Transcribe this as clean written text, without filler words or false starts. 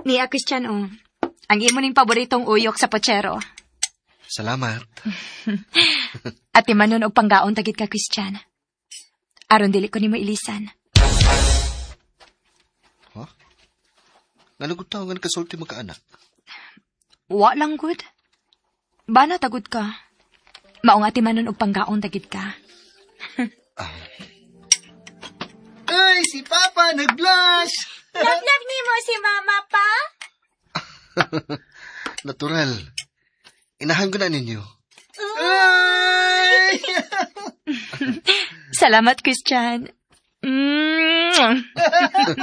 Niya, Christian, oh. Ang imo ning paboritong uyok sa pochero. Salamat. At imanon og panggaon tagit ka, Christian. Aron dili ko nimo ilisan. Ha? Nalugod tao nga nakasulti magkaanak. Wa lang good. Bana tagod ka. Maong ati manon og panggaon tagit ka. Ay, si Papa nag-blush! Love ni mo si Mama pa? Natural. Inahan ko na ninyo. Ay! Salamat, Christian.